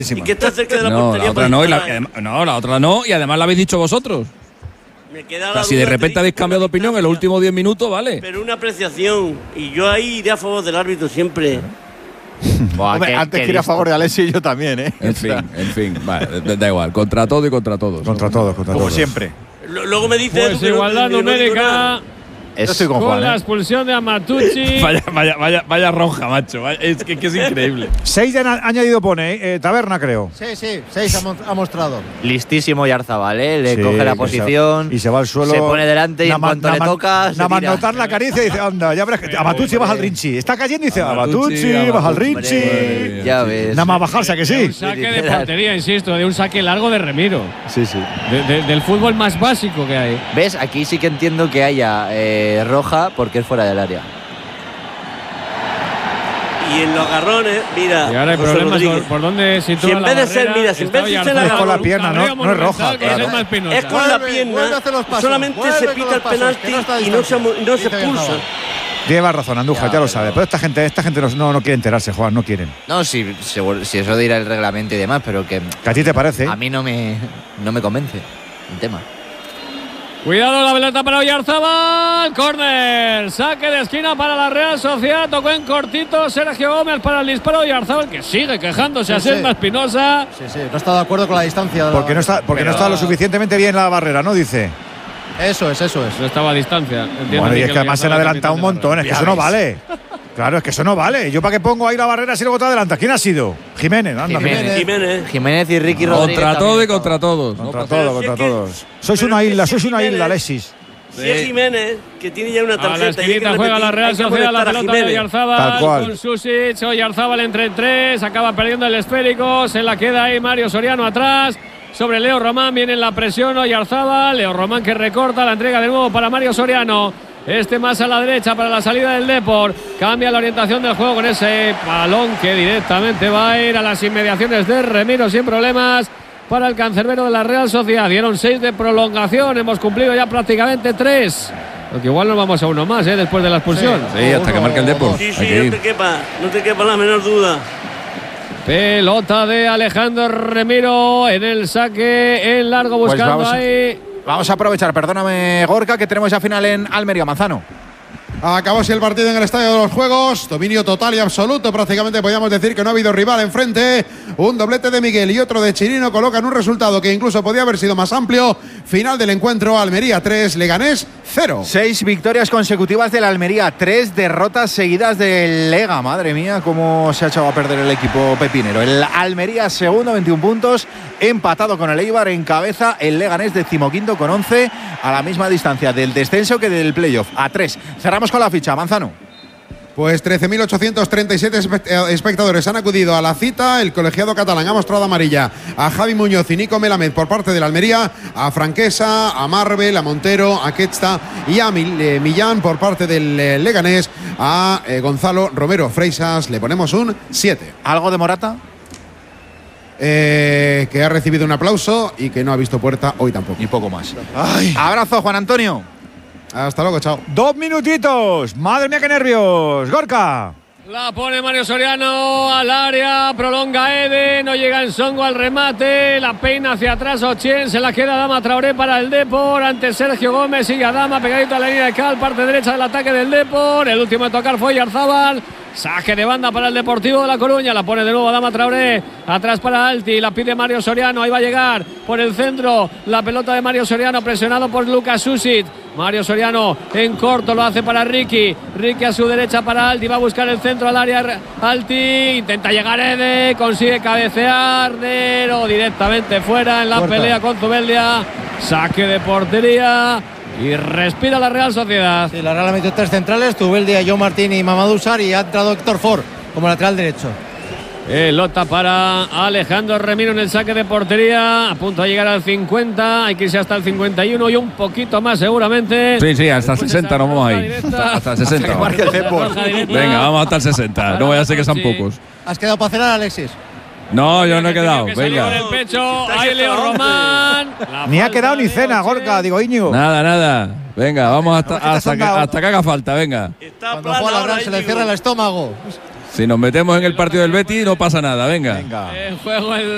Y que está cerca de la portería. La otra no, la otra no, y además la habéis dicho vosotros. Me queda o sea, si de repente habéis cambiado de opinión en los últimos 10 minutos, vale. Pero una apreciación, y yo ahí iré a favor del árbitro siempre. Hombre, antes que ir a favor de Alexis, yo también, ¿eh? En fin, vale, da igual, contra todo y contra todos. Contra todos. Como siempre. Luego me dice pues igualdad numérica. Yo estoy con Juan, la expulsión de Amatucci. vaya roja, macho. Es que es increíble. 6 han añadido pone, Taberna, creo. Sí, 6 ha mostrado. Listísimo Yarzabal, le coge la posición. Y se va al suelo. Se pone delante y en cuanto le toca. Nada más notar la caricia y dice, anda, ya verás que Amatucci baja al Rinchi. Está cayendo y dice, Amatucci, baja al Rinchi. Ya ves. Nada más bajarse, que sí. Un saque de portería, insisto, de un saque largo de Remiro. Sí. Del fútbol más básico que hay. ¿Ves? Aquí sí que entiendo que haya roja porque es fuera del área. Y en los agarrones, mira. Y ahora hay problemas por dónde sitúa si en vez de ser, la mira, si en vez de ser es con la pierna, no es roja. Es con la pierna. Solamente se pita el penalti y no se expulsa. Lleva razón, Andújar, ya lo sabe. Pero esta gente no quiere enterarse, Juan, no quieren. No, si eso dirá el reglamento y demás, pero que a ti te parece. A mí no me convence el tema. Cuidado la pelota para Oyarzabal, córner, saque de esquina para la Real Sociedad, tocó en cortito Sergio Gómez para el disparo de Oyarzabal, que sigue quejándose a Selma Espinosa. Sí, no está de acuerdo con la distancia. Porque no está lo suficientemente bien la barrera, ¿no? Dice. Eso es. No estaba a distancia. Bueno, y es que además se le ha adelantado un montón, es que eso no vale. Claro, es que eso no vale. ¿Yo para qué pongo ahí la barrera si luego te adelantas? ¿Quién ha sido? Jiménez, anda. Jiménez y Ricky Rodríguez. Contra todo y contra todos. Contra todos. Sois una isla, Alexis. Si es Jiménez, que tiene ya una tarjeta. A la esquinita juega la Real Sociedad, la pelota de Oyarzabal con Susic. Oyarzabal entre 3, acaba perdiendo el esférico. Se la queda ahí Mario Soriano atrás. Sobre Leo Román viene la presión Oyarzabal. Leo Román que recorta, la entrega de nuevo para Mario Soriano. Más a la derecha para la salida del Depor. Cambia la orientación del juego con ese balón que directamente va a ir a las inmediaciones de Remiro sin problemas para el cancerbero de la Real Sociedad. Dieron 6 de prolongación. Hemos cumplido ya prácticamente 3. Porque igual nos vamos a uno más después de la expulsión. Sí, hasta que marque el Depor. Sí, no te quepa la menor duda. Pelota de Alejandro Remiro en el saque en largo buscando ahí. Vamos a aprovechar, perdóname Gorka, que tenemos ya final en Almería Manzano. Acabóse el partido en el Estadio de los Juegos, dominio total y absoluto, prácticamente podríamos decir que no ha habido rival enfrente. Un doblete de Miguel y otro de Chirino colocan un resultado que incluso podía haber sido más amplio. Final del encuentro, Almería 3, Leganés 0. 6 victorias consecutivas del Almería, 3 derrotas seguidas del Lega. Madre mía, cómo se ha echado a perder el equipo pepinero. El Almería segundo, 21 puntos, empatado con el Eibar, en cabeza el Leganés 15º con 11, a la misma distancia del descenso que del playoff, a 3. Cerramos con la ficha, Manzano. Pues 13.837 espectadores han acudido a la cita. El colegiado catalán ha mostrado amarilla a Javi Muñoz y Nico Melamed por parte del Almería, a Franquesa, a Marvel, a Montero, a Quetsta y a Millán por parte del Leganés, a Gonzalo Romero Freisas. Le ponemos un 7. ¿Algo de Morata? Que ha recibido un aplauso y que no ha visto puerta hoy tampoco. Y poco más. Ay. Abrazo, Juan Antonio. Hasta luego, chao. 2 minutitos. Madre mía, qué nervios. Gorka. La pone Mario Soriano al área, prolonga Ede, no llega en Songo al remate, la peina hacia atrás Ochien, se la queda Adama Traoré para el Depor, ante Sergio Gómez, sigue Adama pegadito a la línea de cal, parte derecha del ataque del Depor, el último en tocar fue Oyarzabal. Saque de banda para el Deportivo de La Coruña. La pone de nuevo Adama Traoré. Atrás para Alti. La pide Mario Soriano. Ahí va a llegar por el centro. La pelota de Mario Soriano presionado por Lucas Susic. Mario Soriano en corto lo hace para Ricky. Ricky a su derecha para Alti. Va a buscar el centro al área. Alti intenta llegar Ede. Consigue cabecear. Pero directamente fuera en la pelea con Zubeldia. Saque de portería. Y respira la Real Sociedad. Sí, la Real ha metido 3 centrales, Zubeldia, Joe Martín y Mamadou Sarr, y ha entrado Héctor Ford como lateral derecho. Pelota para Alejandro Remiro en el saque de portería, a punto de llegar al 50, hay que irse hasta el 51 y un poquito más seguramente. Sí, hasta el 60 nos vamos ahí. Hasta el 60. Venga, vamos hasta el 60, no vaya a ser que sean pocos. ¿Has quedado para cenar, Alexis? No, yo no he quedado. Venga. Con el pecho, ahí Leo Román. Ni ha quedado ni cena, Gorka, digo Íñigo. Nada. Venga, vamos hasta que haga falta, venga. Cuando juega la Real se le cierra el estómago. Si nos metemos en el partido del Betis no pasa nada, venga. En juego el